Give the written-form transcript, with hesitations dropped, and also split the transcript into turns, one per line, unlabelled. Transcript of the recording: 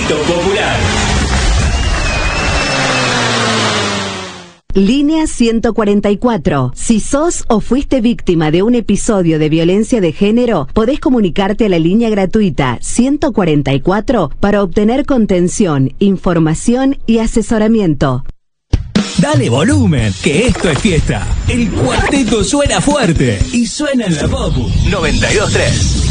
Grito Popular.
Línea 144. Si sos o fuiste víctima de un episodio de violencia de género, podés comunicarte a la línea gratuita 144 para obtener contención, información y asesoramiento.
Dale volumen, que esto es fiesta. El cuarteto suena fuerte y suena en la Popu 92.3.